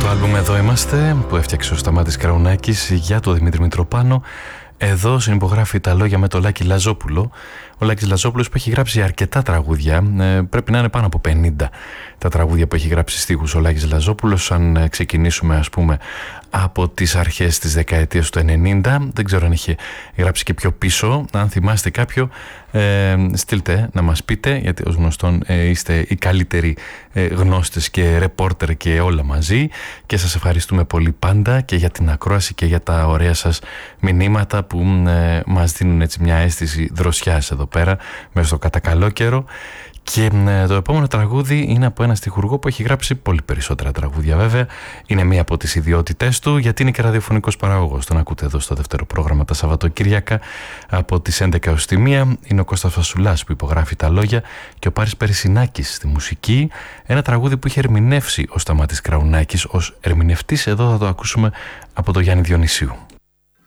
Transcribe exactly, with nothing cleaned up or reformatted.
το άλμπουμ «Εδώ είμαστε» που έφτιαξε ο Σταμάτης Κραουνάκης για το Δημήτρη Μητροπάνο. Εδώ συνυπογράφει τα λόγια με το Λάκη Λαζόπουλο. Ο Λάκης Λαζόπουλος που έχει γράψει αρκετά τραγούδια, ε, πρέπει να είναι πάνω από πενήντα τα τραγούδια που έχει γράψει στίχους ο Λάκης Λαζόπουλος. Αν ξεκινήσουμε ας πούμε από τις αρχές της δεκαετίας του ενενήντα, δεν ξέρω αν είχε γράψει και πιο πίσω. Αν θυμάστε κάποιο, ε, στείλτε να μας πείτε, γιατί ως γνωστόν ε, είστε οι καλύτεροι ε, γνώστες και ρεπόρτερ και όλα μαζί, και σας ευχαριστούμε πολύ πάντα και για την ακρόαση και για τα ωραία σας μηνύματα που ε, μας δίνουν έτσι μια αίσθηση δροσιάς εδώ πέρα μέσα στο κατακαλό καιρό. Και ε, το επόμενο τραγούδι είναι από ένα στιχουργό που έχει γράψει πολύ περισσότερα τραγούδια, βέβαια. Είναι μία από τις ιδιότητές του, γιατί είναι και ραδιοφωνικός παραγωγός. Τον ακούτε εδώ στο δεύτερο πρόγραμμα τα Σαββατοκύριακα από τις έντεκα ως τη μία. Είναι ο Κώστας Φασουλάς που υπογράφει τα λόγια και ο Πάρης Περισσινάκης στη μουσική. Ένα τραγούδι που είχε ερμηνεύσει ο Σταμάτης Κραουνάκης ως ερμηνευτής. Εδώ θα το ακούσουμε από τον Γιάννη Διονυσίου.